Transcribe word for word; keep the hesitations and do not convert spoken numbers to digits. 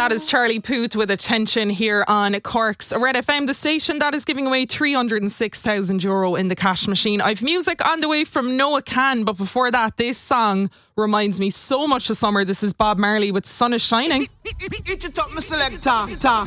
That is Charlie Puth with Attention here on Cork's Red F M, the station that is giving away three hundred six thousand euro in the cash machine. I've music on the way from Noah Can, but before that, this song reminds me so much of summer. This is Bob Marley with Sun is Shining.